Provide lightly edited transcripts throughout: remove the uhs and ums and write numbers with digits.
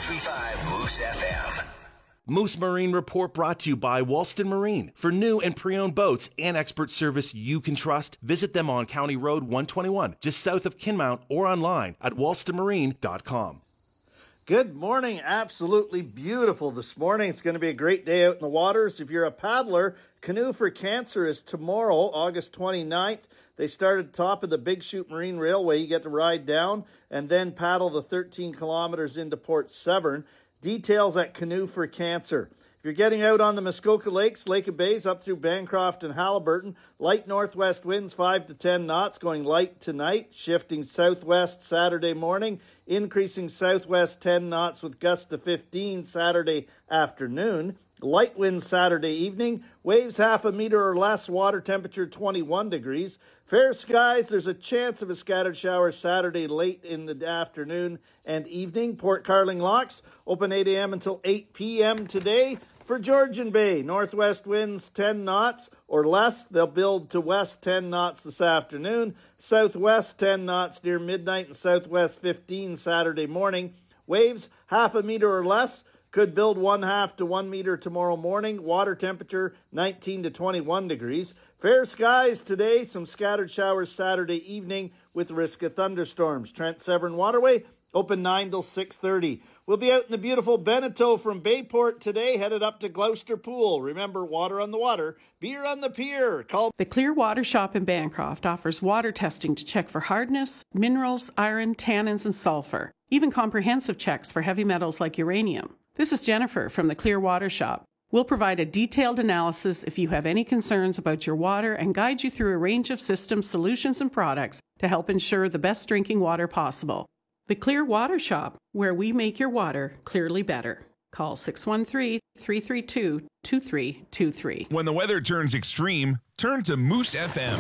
93.5 Moose FM. Moose Marine Report brought to you by Walston Marine. For new and pre-owned boats and expert service you can trust, visit them on County Road 121, just south of Kinmount, or online at walstonmarine.com. Good morning. Absolutely beautiful this morning. It's going to be a great day out in the waters. If you're a paddler, Canoe for Cancer is tomorrow, August 29th. They start at the top of the Big Chute Marine Railway. You get to ride down and then paddle the 13 kilometers into Port Severn. Details at Canoe for Cancer. If you're getting out on the Muskoka Lakes, Lake of Bays, up through Bancroft and Haliburton, light northwest winds 5 to 10 knots, going light tonight, shifting southwest Saturday morning, increasing southwest 10 knots with gusts to 15 Saturday afternoon. Light winds Saturday evening, waves half a meter or less, water temperature 21 degrees. Fair skies, there's a chance of a scattered shower Saturday late in the afternoon and evening. Port Carling locks open 8 a.m. until 8 p.m. today. For Georgian Bay, northwest winds 10 knots or less. They'll build to west 10 knots this afternoon. Southwest 10 knots near midnight and southwest 15 Saturday morning. Waves half a meter or less. Could build 1/2 to 1 meter tomorrow morning. Water temperature 19 to 21 degrees. Fair skies today. Some scattered showers Saturday evening with risk of thunderstorms. Trent Severn Waterway open 9 till 6:30. We'll be out in the beautiful Beneteau from Bayport today, headed up to Gloucester Pool. Remember, water on the water, beer on the pier. Call The Clear Water Shop in Bancroft offers water testing to check for hardness, minerals, iron, tannins, and sulfur. Even comprehensive checks for heavy metals like uranium. This is Jennifer from the Clear Water Shop. We'll provide a detailed analysis if you have any concerns about your water and guide you through a range of systems, solutions, and products to help ensure the best drinking water possible. The Clear Water Shop, where we make your water clearly better. Call 613-332-2323. When the weather turns extreme, turn to Moose FM.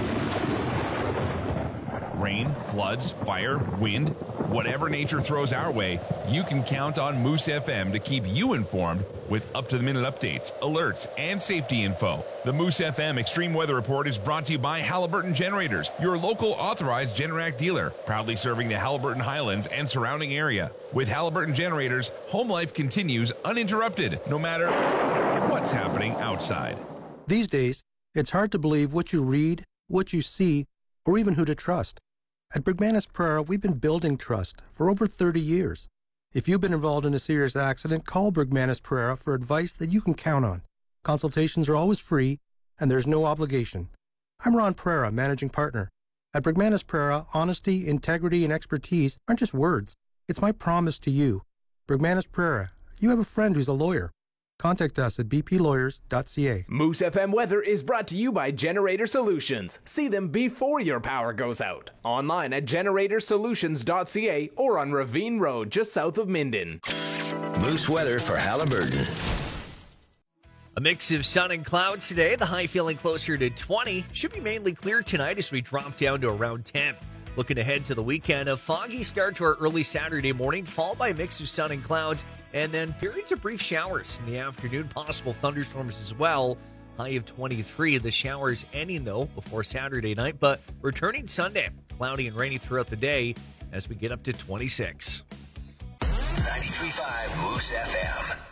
Rain, floods, fire, wind, whatever nature throws our way, you can count on Moose FM to keep you informed with up-to-the-minute updates, alerts, and safety info. The Moose FM Extreme Weather Report is brought to you by Haliburton Generators, your local authorized Generac dealer, proudly serving the Haliburton Highlands and surrounding area. With Haliburton Generators, home life continues uninterrupted, no matter what's happening outside. These days, it's hard to believe what you read, what you see, or even who to trust. At Bergmanis Prera, we've been building trust for over 30 years. If you've been involved in a serious accident, call Bergmanis Prera for advice that you can count on. Consultations are always free, and there's no obligation. I'm Ron Prera, managing partner. At Bergmanis Prera, honesty, integrity, and expertise aren't just words. It's my promise to you. Bergmanis Prera, you have a friend who's a lawyer. Contact us at bplawyers.ca. Moose FM weather is brought to you by Generator Solutions. See them before your power goes out. Online at generatorsolutions.ca or on Ravine Road just south of Minden. Moose weather for Haliburton. A mix of sun and clouds today. The high feeling closer to 20. Should be mainly clear tonight as we drop down to around 10. Looking ahead to the weekend, a foggy start to our early Saturday morning, followed by a mix of sun and clouds, and then periods of brief showers in the afternoon, possible thunderstorms as well. High of 23. The showers ending, though, before Saturday night, but returning Sunday. Cloudy and rainy throughout the day as we get up to 26. 93.5 Moose FM.